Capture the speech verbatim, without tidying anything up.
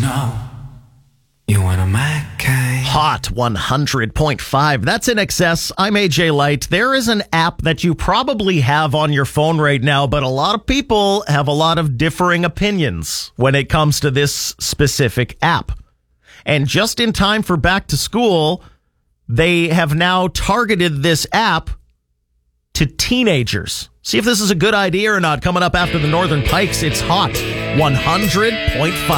know you want a Mac kind. Hot one hundred point five. That's In Excess. I'm A J Light. There is an app that you probably have on your phone right now, but a lot of people have a lot of differing opinions when it comes to this specific app. And just in time for back to school, they have now targeted this app to teenagers. See if this is a good idea or not. Coming up after the Northern Pikes, it's Hot one hundred point five.